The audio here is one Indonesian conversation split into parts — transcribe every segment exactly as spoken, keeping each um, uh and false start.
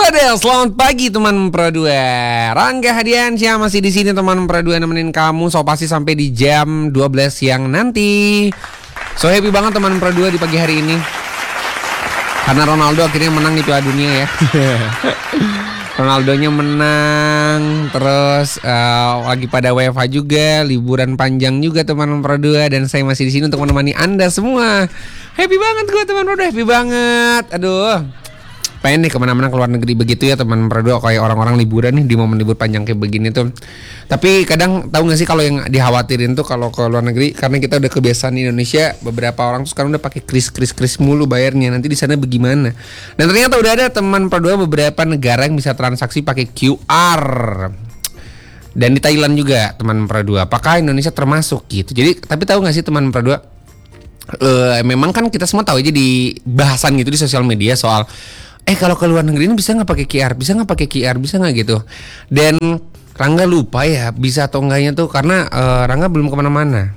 Halo, selamat pagi teman Pro dua. Rangga Hadiansyah masih di sini teman Pro dua nemenin kamu. So pasti sampai di jam dua belas siang nanti. So happy banget teman Pro dua di pagi hari ini. Karena Ronaldo akhirnya menang di Piala Dunia ya. Ronaldonya menang. Terus uh, lagi pada W F H juga, liburan panjang juga teman Pro dua. Dan saya masih di sini untuk menemani Anda semua. Happy banget gue teman Pro dua, happy banget. Aduh, pengen nih kemana-mana ke luar negeri begitu ya teman Pro dua, kayak orang-orang liburan nih di momen libur panjang kayak begini tuh. Tapi kadang tahu nggak sih kalau yang dikhawatirin tuh kalau ke luar negeri, karena kita udah kebiasaan di Indonesia, beberapa orang tuh sekarang udah pakai kris kris kris mulu bayarnya. Nanti di sana bagaimana? Dan ternyata udah ada teman Pro dua beberapa negara yang bisa transaksi pakai Q R. Dan di Thailand juga teman Pro dua. Apakah Indonesia termasuk gitu? Jadi tapi tahu nggak sih teman Pro dua? Uh, memang kan kita semua tahu aja di bahasan gitu di sosial media soal Eh kalau ke luar negeri ini bisa nggak pakai Q R, bisa nggak pakai Q R, bisa nggak gitu. Dan Rangga lupa ya bisa atau enggaknya tuh karena uh, Rangga belum kemana-mana.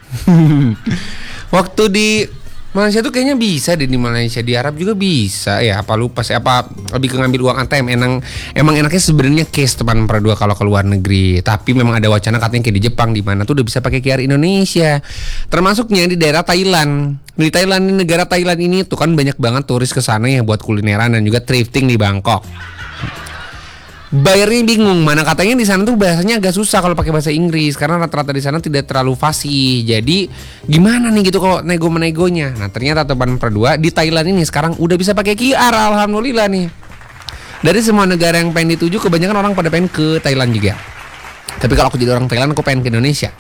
Waktu di Malaysia tuh kayaknya bisa deh, di Malaysia, di Arab juga bisa ya. Apa lupa sih? Apa lebih ke ngambil uang A T M? Emang emang enaknya sebenarnya cash teman Pro dua kalau ke luar negeri. Tapi memang ada wacana katanya kayak di Jepang di mana tuh udah bisa pakai Q R Indonesia. Termasuknya di daerah Thailand. Di Thailand, di negara Thailand ini tuh kan banyak banget turis ke sana ya buat kulineran dan juga thrifting di Bangkok. Bayarnya bingung, mana katanya di sana tuh bahasanya agak susah kalau pakai bahasa Inggris karena rata-rata di sana tidak terlalu fasih. Jadi gimana nih gitu kalau nego-menegonya? Nah ternyata teman Pro dua di Thailand ini sekarang udah bisa pakai Q R, alhamdulillah nih. Dari semua negara yang pengen dituju, kebanyakan orang pada pengen ke Thailand juga. Tapi kalau aku jadi orang Thailand, aku pengen ke Indonesia.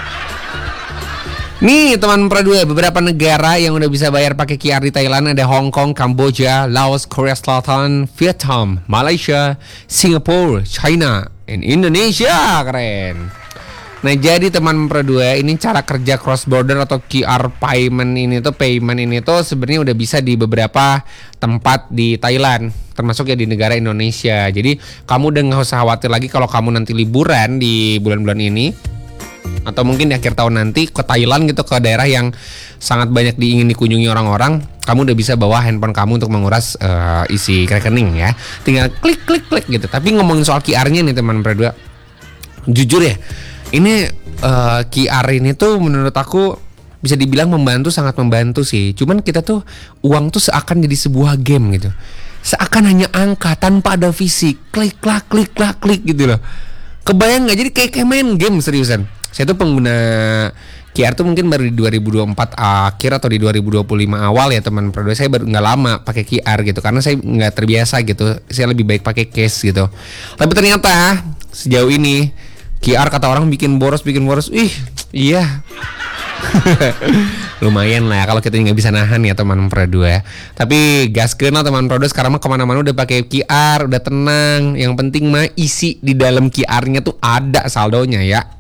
Nih teman Pro dua, beberapa negara yang udah bisa bayar pakai Q R di Thailand ada Hong Kong, Kamboja, Laos, Korea Selatan, Vietnam, Malaysia, Singapura, China, dan Indonesia. Keren. Nah jadi teman Pro dua, ini cara kerja cross border atau Q R payment ini tuh payment ini tuh sebenarnya udah bisa di beberapa tempat di Thailand, termasuk ya di negara Indonesia. Jadi kamu udah nggak usah khawatir lagi kalau kamu nanti liburan di bulan-bulan ini, atau mungkin di akhir tahun nanti ke Thailand gitu, ke daerah yang sangat banyak diingin dikunjungi orang-orang, kamu udah bisa bawa handphone kamu untuk menguras uh, isi rekening ya. Tinggal klik klik klik gitu. Tapi ngomongin soal Q R-nya nih teman Pro dua, jujur ya, ini uh, Q R ini tuh menurut aku bisa dibilang membantu, sangat membantu sih. Cuman kita tuh uang tuh seakan jadi sebuah game gitu. Seakan hanya angka tanpa ada fisik. Klik klik klik klik klik gitu loh. Kebayang nggak? Jadi kayak, kayak main game seriusan. Saya tuh pengguna Q R tuh mungkin baru di dua ribu dua puluh empat akhir atau di dua ribu dua puluh lima awal ya teman Pro dua. Saya baru nggak lama pakai Q R gitu karena saya nggak terbiasa gitu. Saya lebih baik pakai cash gitu. Tapi ternyata sejauh ini Q R kata orang bikin boros, bikin boros. Ih, iya. Lumayan lah kalau kita nggak bisa nahan ya teman Pro dua. Tapi gas kena teman Pro dua, sekarang mah kemana-mana udah pakai Q R, udah tenang. Yang penting mah isi di dalam Q R-nya tuh ada saldonya ya.